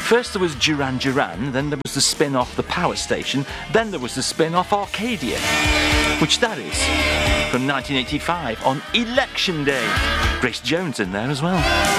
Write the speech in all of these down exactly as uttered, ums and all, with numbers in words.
First there was Duran Duran, then there was the spin-off The Power Station, then there was the spin-off Arcadia, which that is from nineteen eighty-five on Election Day. Grace Jones in there as well.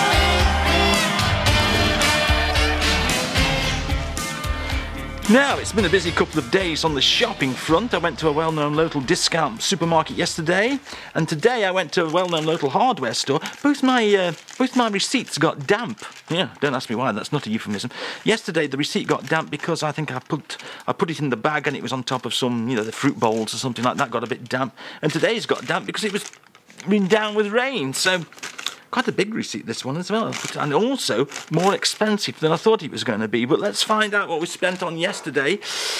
Now, it's been a busy couple of days on the shopping front. I went to a well-known local discount supermarket yesterday, and today I went to a well-known local hardware store. Both my uh, both my receipts got damp. Yeah, don't ask me why, that's not a euphemism. Yesterday the receipt got damp because I think I put I put it in the bag and it was on top of some, you know, the fruit bowls or something like that, got a bit damp. And today's got damp because it was been down with rain, so quite a big receipt, this one as well, and also more expensive than I thought it was going to be. But let's find out what we spent on yesterday.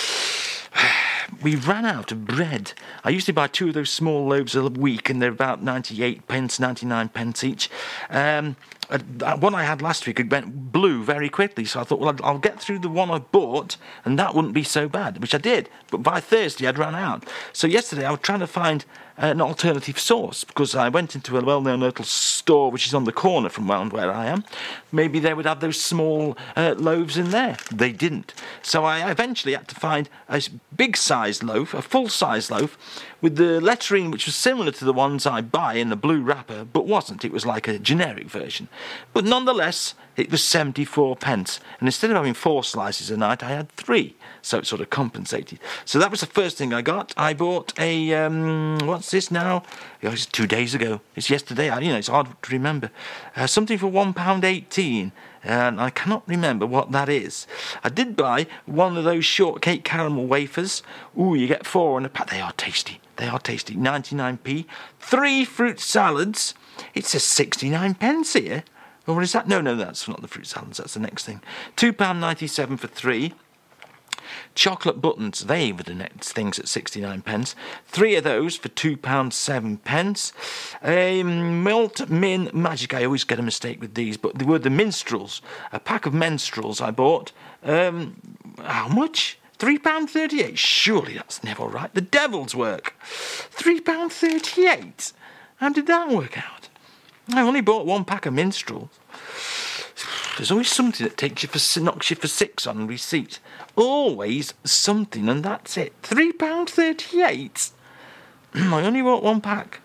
We ran out of bread. I usually buy two of those small loaves a week, and they're about ninety-eight pence, ninety-nine pence each. Um, one I had last week, it went blue very quickly, so I thought, well, I'll get through the one I bought, and that wouldn't be so bad, which I did. But by Thursday, I'd run out. So yesterday, I was trying to find an alternative source, because I went into a well-known local store which is on the corner from around where I am. Maybe they would have those small uh, loaves in there. They didn't. So I eventually had to find a big-sized loaf, a full-sized loaf, with the lettering which was similar to the ones I buy in the blue wrapper, but wasn't. It was like a generic version. But nonetheless, it was seventy-four pence. And instead of having four slices a night, I had three. So it sort of compensated. So that was the first thing I got. I bought a, um, what's this now? It was two days ago. It's yesterday. I, you know, it's hard to remember. Uh, something for one pound eighteen. And I cannot remember what that is. I did buy one of those shortcake caramel wafers. Ooh, you get four in a pack. They are tasty. They are tasty. ninety-nine p. Three fruit salads. It says sixty-nine pence here. Or is that? No, no, that's not the fruit salads. That's the next thing. two pounds ninety-seven for three. Chocolate buttons, they were the next things at sixty-nine pence. Three of those for two pounds seven pence. A Malt Min Magic, I always get a mistake with these, but they were the minstrels. A pack of minstrels I bought. Um, how much? three pounds thirty-eight. Surely that's never right. The devil's work. three pounds thirty-eight. How did that work out? I only bought one pack of minstrels. There's always something that takes you for knocks you for six on receipt. Always something, and that's it. three pounds thirty-eight. I only bought one pack.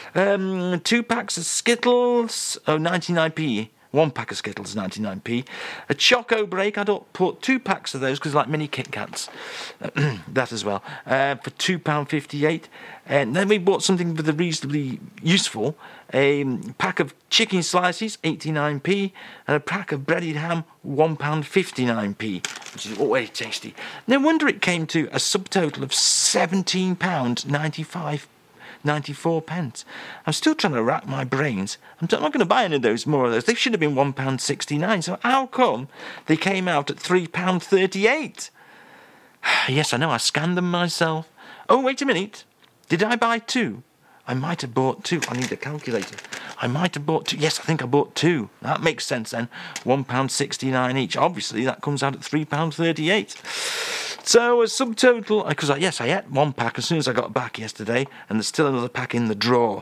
Um, two packs of Skittles. Oh, ninety-nine p. One pack of Skittles, ninety-nine p. A Choco Break. I don't put two packs of those because like mini Kit Kats. That as well. Uh, for two pounds fifty-eight. And then we bought something with a reasonably useful. A pack of chicken slices, eighty-nine p. And a pack of breaded ham, one pound fifty-nine p. Which is always tasty. No wonder it came to a subtotal of seventeen pounds ninety-five. ninety-four pence. I'm still trying to rack my brains. I'm not going to buy any of those, more of those. They should have been one pound sixty-nine. So how come they came out at three pounds thirty-eight? Yes, I know, I scanned them myself. Oh, wait a minute. Did I buy two? I might have bought two. I need a calculator. I might have bought two. Yes, I think I bought two. That makes sense then. one pound sixty-nine each. Obviously, that comes out at three pounds thirty-eight. So a subtotal, because I, yes, I ate one pack as soon as I got back yesterday, and there's still another pack in the drawer.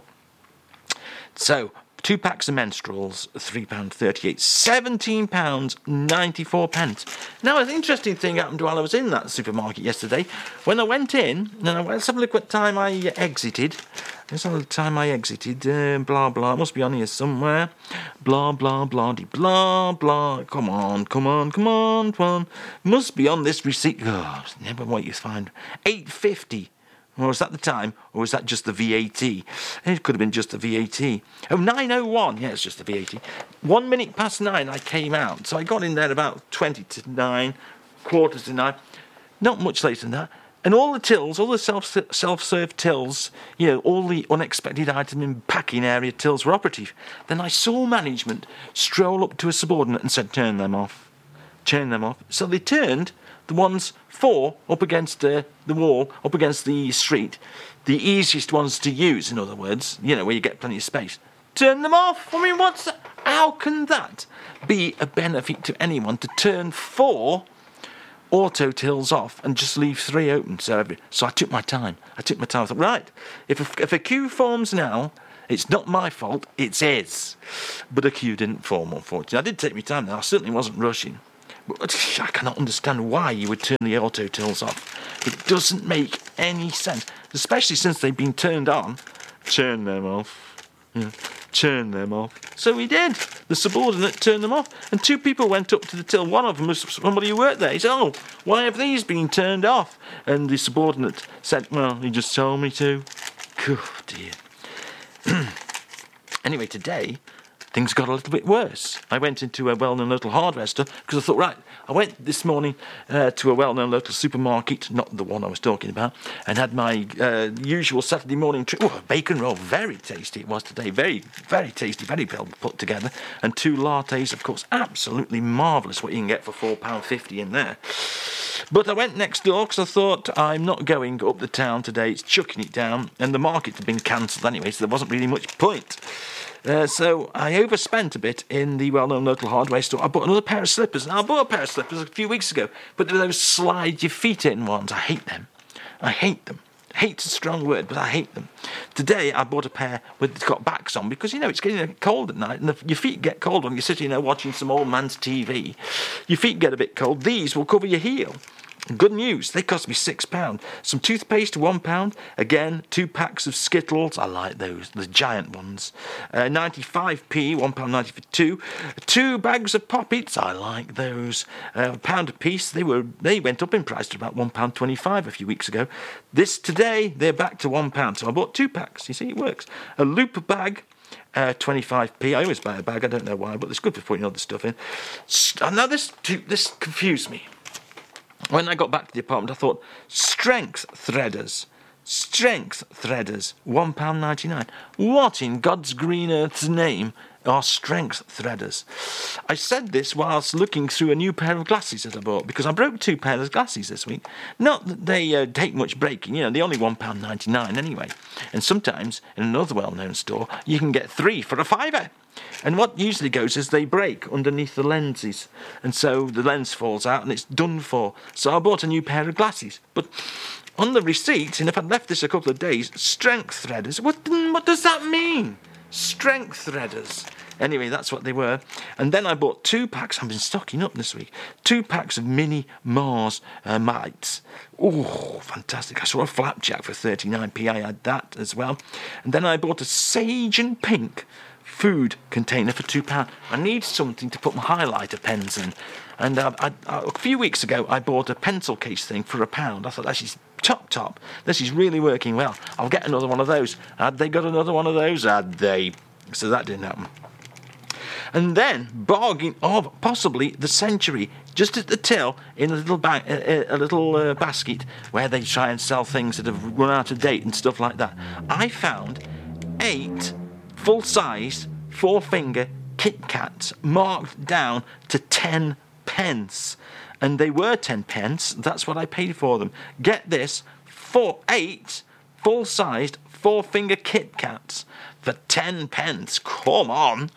So two packs of minstrels, three pounds thirty-eight, seventeen pounds ninety-four pence. Now, an interesting thing happened while I was in that supermarket yesterday. When I went in, now let's have a look what time I exited. Let's have a look at the time I exited. Uh, blah, blah, it must be on here somewhere. Blah, blah, blah, de, blah, blah. Come on, come on, come on, come on. Must be on this receipt. Oh, never what you find. eight fifty. Or was that the time? Or was that just the V A T? It could have been just the V A T. Oh, nine oh one. Yeah, it's just the V A T. One minute past nine, I came out. So I got in there about twenty to nine, quarters to nine. Not much later than that. And all the tills, all the self, self-serve tills, you know, all the unexpected item in packing area tills were operative. Then I saw management stroll up to a subordinate and said, turn them off. Turn them off. So they turned the ones four up against uh, the wall, up against the street, the easiest ones to use, in other words, you know, where you get plenty of space. Turn them off. I mean, what's that? How can that be a benefit to anyone to turn four auto tills off and just leave three open? So, every, so I took my time. I took my time. I thought, right, if a, if a queue forms now, it's not my fault, it's his. But a queue didn't form, unfortunately. I did take my time now. I certainly wasn't rushing. But I cannot understand why you would turn the auto tills off. It doesn't make any sense, especially since they've been turned on. Turn them off. Yeah. Turn them off. So he did. The subordinate turned them off, and two people went up to the till. One of them was somebody who worked there. He said, "Oh, why have these been turned off?" And the subordinate said, "Well, he just told me to." Oh dear. Anyway, today things got a little bit worse. I went into a well-known local hardware store because I thought, right, I went this morning uh, to a well-known local supermarket, not the one I was talking about, and had my uh, usual Saturday morning trip. Oh, a bacon roll, very tasty it was today, very, very tasty, very well put together, and two lattes, of course, absolutely marvellous what you can get for four pounds fifty in there. But I went next door because I thought, I'm not going up the town today, it's chucking it down, and the market had been cancelled anyway, so there wasn't really much point. Uh, so I overspent a bit in the well-known local hardware store. I bought another pair of slippers. Now, I bought a pair of slippers a few weeks ago, but they're those slide your feet in ones. I hate them. I hate them. Hate's a strong word, but I hate them. Today I bought a pair with got backs on because, you know, it's getting cold at night and the, your feet get cold when you're sitting there watching some old man's T V. Your feet get a bit cold. These will cover your heel. Good news, they cost me six pounds. Some toothpaste, one pound. Again, two packs of Skittles. I like those, the giant ones. Uh, ninety-five p, one pound ninety for two. Two bags of Poppets. I like those. Uh, a pound a piece. They were they went up in price to about one pound twenty-five a few weeks ago. This today they're back to one pound. So I bought two packs. You see, it works. A Loop bag. Uh, twenty-five p. I always buy a bag. I don't know why, but it's good for putting other stuff in. Now this this confused me. When I got back to the apartment, I thought, strength threaders, strength threaders, one pound ninety-nine. What in God's green earth's name are strength threaders? I said this whilst looking through a new pair of glasses that I bought, because I broke two pairs of glasses this week. Not that they uh, take much breaking, you know, they're only one pound ninety-nine anyway. And sometimes, in another well-known store, you can get three for a fiver. And what usually goes is they break underneath the lenses, and so the lens falls out and it's done for. So I bought a new pair of glasses. But on the receipt, and if I'd left this a couple of days, strength threaders. What, what does that mean? Strength threaders. Anyway, that's what they were. And then I bought two packs. I've been stocking up this week. Two packs of mini Mars uh, mites. Oh, fantastic. I saw a flapjack for thirty-nine p. I had that as well. And then I bought a sage and pink food container for two pounds. I need something to put my highlighter pens in. And uh, I, I, a few weeks ago, I bought a pencil case thing for a pound. I thought, this is top, top. This is really working well. I'll get another one of those. Had they got another one of those? Had they? So that didn't happen. And then, bargain of possibly the century, just at the till, in a little, ba- a, a little uh, basket, where they try and sell things that have run out of date and stuff like that. I found eight full-sized, four-finger Kit Kats marked down to ten pence. And they were ten pence. That's what I paid for them. Get this, four, eight full-sized, four-finger Kit Kats for ten pence. Come on.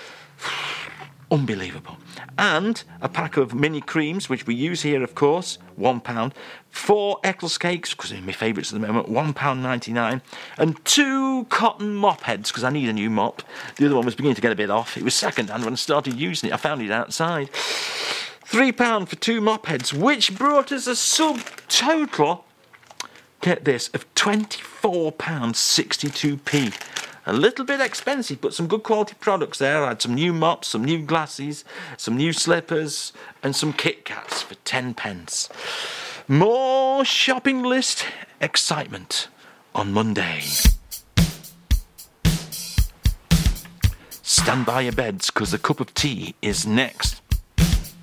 Unbelievable. And a pack of mini creams, which we use here, of course, one pound. Four Eccles cakes, because they're my favourites at the moment, one pound ninety-nine. And two cotton mop heads, because I need a new mop. The other one was beginning to get a bit off. It was second-hand when I started using it. I found it outside. Three pound for two mop heads, which brought us a subtotal, get this, of twenty-four pounds sixty-two p. A little bit expensive, but some good quality products there. I had some new mops, some new glasses, some new slippers, and some Kit Kats for ten pence. More shopping list excitement on Monday. Stand by your beds, because a cup of tea is next.